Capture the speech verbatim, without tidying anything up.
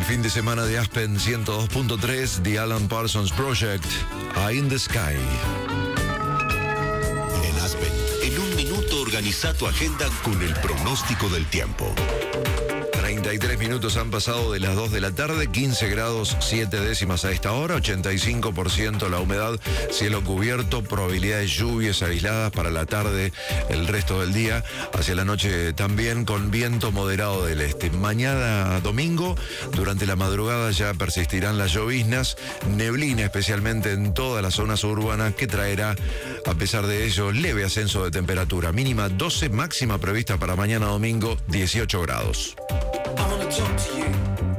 fin de semana de Aspen ciento dos punto tres, The Alan Parsons Project, Eye in the Sky. En Aspen, en un minuto organiza tu agenda con el pronóstico del tiempo. treinta y tres minutos han pasado de las dos de la tarde, quince grados siete décimas a esta hora, ochenta y cinco por ciento la humedad, cielo cubierto, probabilidad de lluvias aisladas para la tarde, el resto del día, hacia la noche también con viento moderado del este. Mañana domingo, durante la madrugada ya persistirán las lloviznas, neblina especialmente en todas las zonas urbanas que traerá, a pesar de ello, leve ascenso de temperatura, mínima doce, máxima prevista para mañana domingo dieciocho grados. I wanna talk to you.